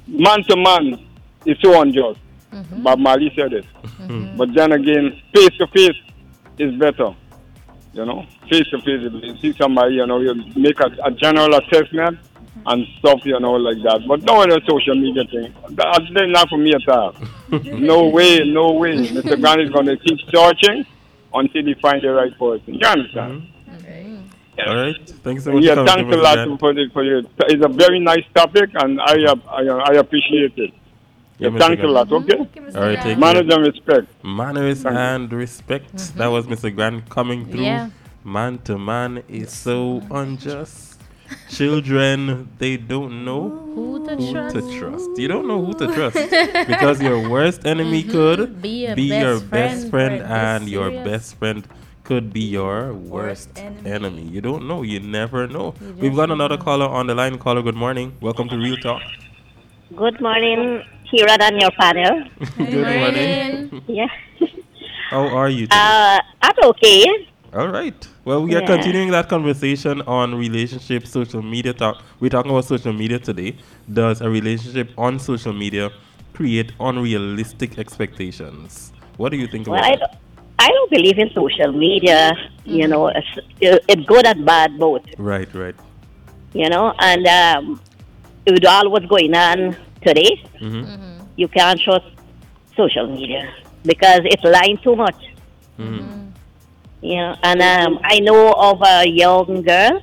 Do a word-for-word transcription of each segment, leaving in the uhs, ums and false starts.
man to man is so unjust. Mm-hmm. Bob Marley said it. Mm-hmm. But then again, face to face is better. You know, face to face, you see somebody, you know, you make a, a general assessment and stuff, you know, like that. But no other social media thing. That's not for me at all. No way, no way. Mister Grant is going to keep searching until he finds the right person. You understand? Mm-hmm. Okay. Yeah. All right. Thanks so much. Yeah, thanks a lot for the, for you. It's a very nice topic, and I I, I appreciate it. Yeah, thanks a lot, okay? Mm-hmm. All right, take Manners and respect. Manners and respect. Mm-hmm. That was Mister Grant coming through. Yeah. Man to man is so unjust. Children, they don't know who to, who trust. to trust. You don't know who to trust because your worst enemy mm-hmm. could be, be best your best friend, friend and your best friend could be your worst, worst enemy. enemy. You don't know. You never know. You We've got another know. caller on the line. Caller, good morning. Welcome to Real Talk. Good morning, Kira and your panel. Good morning. Yeah. How are you today? Uh, I'm okay. All right. Well, we are yeah. continuing that conversation on relationships, social media talk. We're talking about social media today. Does a relationship on social media create unrealistic expectations? What do you think well, about I that? Don't, I don't believe in social media. Mm-hmm. You know, it's, it's good and bad both. Right, right. You know, and um, with all what's going on today, mm-hmm. Mm-hmm. you can't trust social media because it's lying too much. Mm-hmm. You know, and um, I know of a young girl.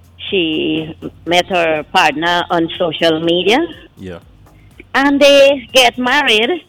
She met her partner on social media. Yeah. And they get married.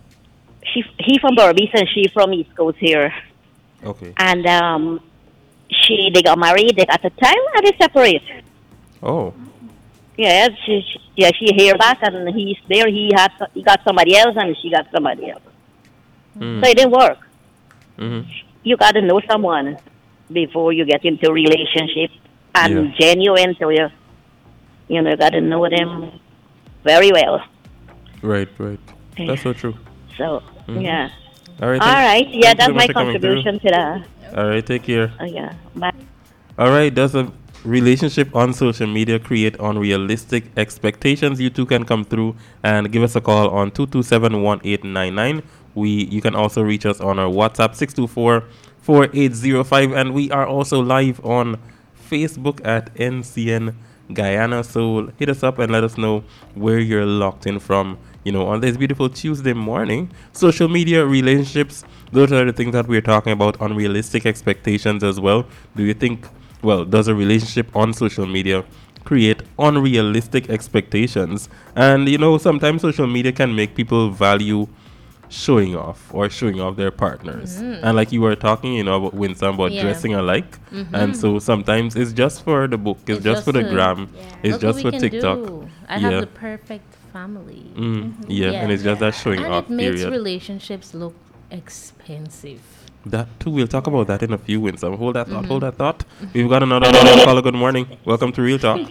She he from Berbice and she from East Coast here. Okay. And um, she they got married. They got a child and they separate. Oh. Yeah, she, she yeah she here back and he's there. He had he got somebody else and she got somebody else. Mm. So it didn't work. Mm-hmm. You got to know someone before you get into a relationship and yeah. genuine. So you, you know, got to know them very well. Right, right. That's so true. So, mm-hmm. yeah. All right. All right. Yeah, that's my contribution to that. All right. Take care. Oh, yeah. Bye. All right. Does a relationship on social media create unrealistic expectations? You too can come through and give us a call on two two seven, one eight nine nine. We you can also reach us on our WhatsApp six two four, four eight zero five, and we are also live on Facebook at N C N Guyana. So hit us up and let us know where you're locked in from, you know, on this beautiful Tuesday morning. Social media, relationships, those are the things that we're talking about. Unrealistic expectations as well. Do you think, well, does a relationship on social media create unrealistic expectations? And, you know, sometimes social media can make people value showing off or showing off their partners. Mm-hmm. And like you were talking, you know, about Winston, about yeah. dressing alike. Mm-hmm. And so sometimes it's just for the book, it's, it's just, just for the gram, yeah. it's Look just for TikTok. Do. I yeah. have the perfect family. Mm. Mm-hmm. Yeah. yeah, and it's just that showing and off it makes period. relationships look expensive. That too, we'll talk about that in a few, Winston. Hold that mm-hmm. thought, hold that thought. We've got another caller. Good morning. Welcome to Real Talk.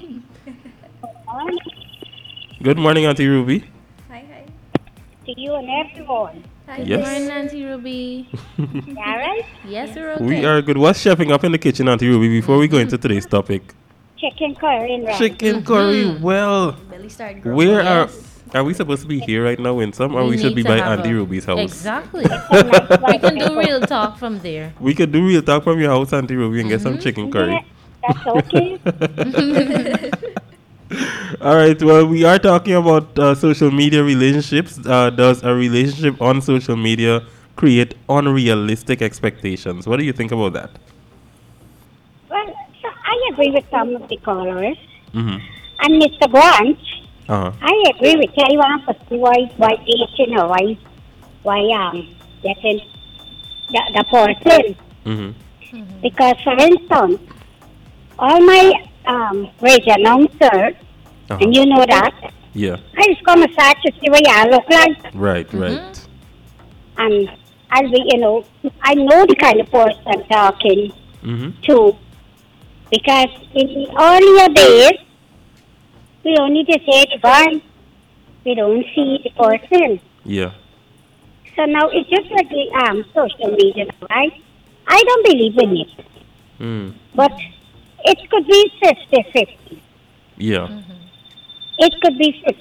Good morning, Auntie Ruby. To you and everyone. Hi, yes. Good morning, Auntie Ruby. All right? Yes, we're okay. We are good. What's chefing up in the kitchen, Auntie Ruby, before we go into today's topic? Chicken curry and rice. Chicken mm-hmm. curry. Well, where yes. are are we supposed to be here right now in some, or we, we should be by Auntie a, Ruby's house? Exactly. We can do real talk from there. We could do real talk from your house, Auntie Ruby, and mm-hmm. get some chicken curry. Yeah, that's okay. All right. Well, we are talking about uh, social media relationships. Uh, does a relationship on social media create unrealistic expectations? What do you think about that? Well, so I agree with some of the callers. Mm-hmm. And Mister Grant, uh-huh. I agree with you. I want to see why, why dating or why, why um, getting the, the person. Mm-hmm. Mm-hmm. Because, for instance, all my um, radio announcers, uh-huh. and you know that. Yeah. I just come aside to see what y'all look like. Right, mm-hmm. right. And I'll be, you know, I know the kind of person I'm talking mm-hmm. to. Because in the earlier days, we only just say goodbye. We don't see the person. Yeah. So now it's just like the um, social media, right? I don't believe in it. Mm. But it could be fifty-fifty. Yeah. Mm-hmm. It could be